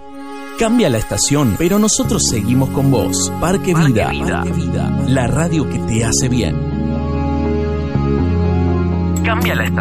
Cambia la estación, pero nosotros seguimos con vos. Parque Vida, la radio que te hace bien. Cambia la estación.